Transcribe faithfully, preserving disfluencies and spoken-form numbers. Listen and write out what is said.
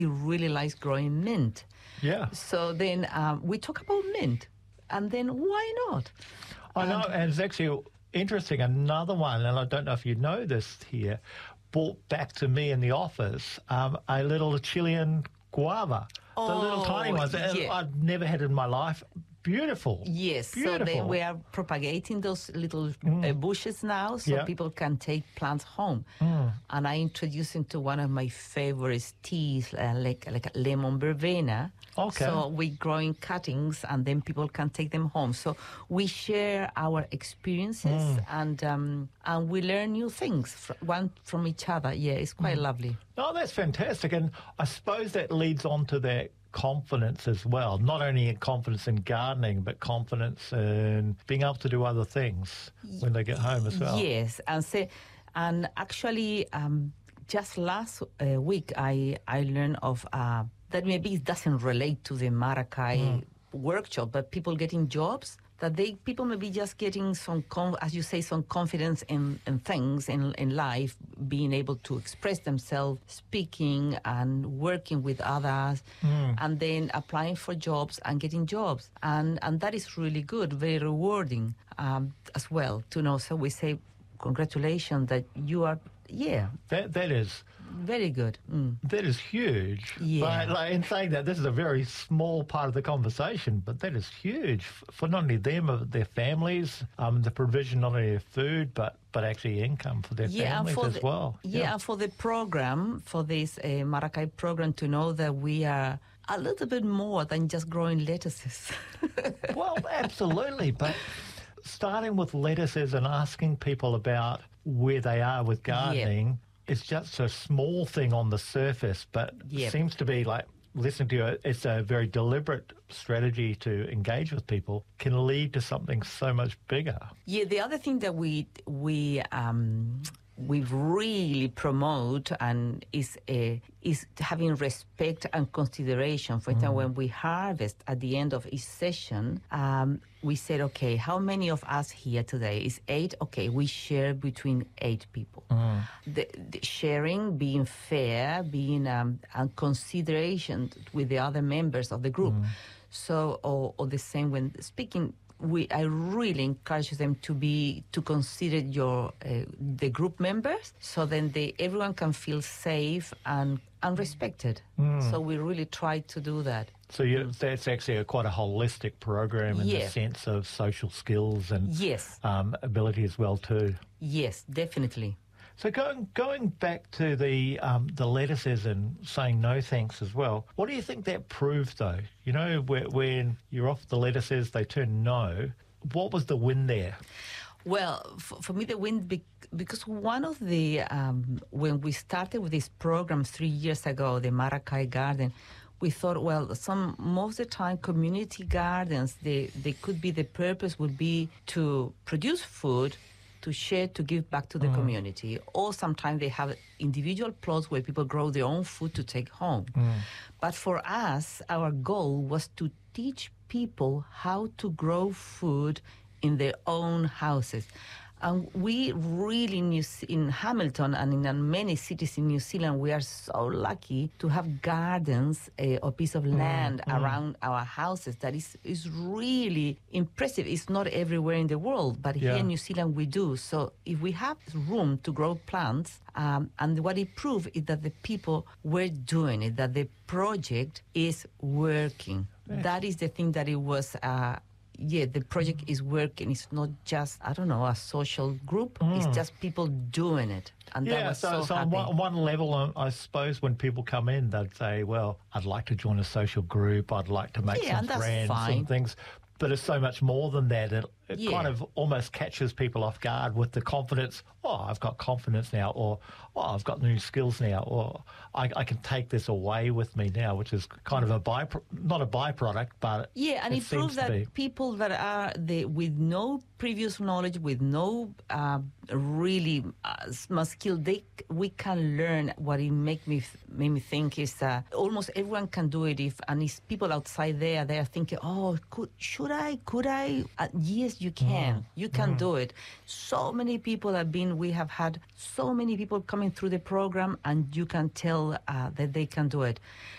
He really likes growing mint. Yeah. So then um, we talk about mint, and then why not? I know, And- and it's actually interesting. Another one, and I don't know if you know this here, brought back to me in the office um, a little Chilean guava. The little Oh, tiny ones. And yeah. I've never had in my life. Beautiful. Yes, Beautiful. so then we are propagating those little uh, bushes now so Yeah. people can take plants home. And I introduced him to one of my favorite teas, uh, like like lemon verbena. Okay. So we grow in cuttings and then people can take them home. So we share our experiences and um, and we learn new things fr- one from each other. Yeah, it's quite lovely. Oh, that's fantastic. And I suppose that leads on to that confidence as well. Not only confidence in gardening, but confidence in being able to do other things when they get home as well. Yes, and say, and actually, um, just last uh, week, I I learned of uh, that maybe it doesn't relate to the Maracay workshop, but people getting jobs. That they people maybe just getting some, com- as you say, some confidence in, in things in in life, being able to express themselves, speaking and working with others, and then applying for jobs and getting jobs, and and that is really good, very rewarding um, as well to know. So we say, congratulations that you are, yeah, That that is very good. Mm. that is huge. Yeah. But like, in saying that, this is a very small part of the conversation, but that is huge f- for not only them, but their families, um, the provision not only of food, but, but actually income for their Yeah, and families for as the, well. Yeah, and for the program, for this uh, Maracay program, to know that we are a little bit more than just growing lettuces. Well, absolutely. But starting with lettuces and asking people about where they are with gardening is just a small thing on the surface, but Yep. seems to be like, listening to you, it's a very deliberate strategy to engage with people, can lead to something so much bigger. Yeah, the other thing that we we um, we really promote and is uh, is having respect and consideration. For instance, when we harvest at the end of each session, um, we said, okay, how many of us here today is eight? Okay, we share between eight people. The, the sharing, being fair, being um, and consideration with the other members of the group. So, or, or the same when speaking. We, I really encourage them to be to consider your uh, the group members, so then they everyone can feel safe and and respected. So we really try to do that. So you, that's actually a, quite a holistic program in the Yeah. sense of social skills and Yes, um, ability as well too. yes, definitely. So going going back to the um, the lettuces and saying no thanks as well, what do you think that proved though? You know, where, when you're off the lettuces, they turn no. What was the win there? Well, for, for me, the win be, because one of the um, when we started with this program three years ago, the Maracay Garden, we thought, well, some most of the time community gardens, they they could be the purpose would be to produce food, to share, to give back to the community, or sometimes they have individual plots where people grow their own food to take home. But for us, our goal was to teach people how to grow food in their own houses. And we really, in, New, in Hamilton and in many cities in New Zealand, we are so lucky to have gardens uh, or piece of land around our houses. That is, is really impressive. It's not everywhere in the world, but Yeah. here in New Zealand we do. So if we have room to grow plants, um, and what it proved is that the people were doing it, that the project is working. That is the thing that it was... Uh, yeah, the project is working. It's not just, I don't know, a social group. It's just people doing it. And that Yeah, was so, so, so on happy. one, on one level, um, I suppose when people come in, they'd say, well, I'd like to join a social group, I'd like to make Yeah, some and that's friends fine. and things. But it's so much more than that. It, it Yeah. kind of almost catches people off guard with the confidence, oh, I've got confidence now, or oh, I've got new skills now, or I, I can take this away with me now, which is kind of a by, not a byproduct, but Yeah, and it it, seems proves to that be. people that are the, with no previous knowledge, with no uh, really uh, much skill, they we can learn. What it make me made me think is uh, almost everyone can do it. If and if people outside there, they are thinking, oh, could should I? Could I? Uh, yes, you can. You can do it. So many people have been, we have had so many people coming through the program, and you can tell uh, that they can do it.